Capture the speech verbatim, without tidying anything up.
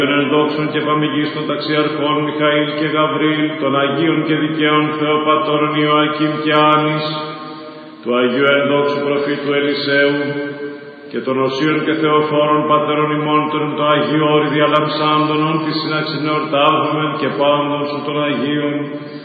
Ενδόξων και παμηγής των ταξιαρχών Μιχαήλ και Γαβρίλ, των Αγίων και Δικαίων Θεοπατώρων Ιωακήμ και Άνης, του Αγίου Ενδόξου προφήτου Ελισέου, και των οσίων και θεοφόρων πατέρων ημών των το Αγίου Όρη διαλαμψάντων, όν τη σύναξη εορτάζομεν και πάντων σου των Αγίων,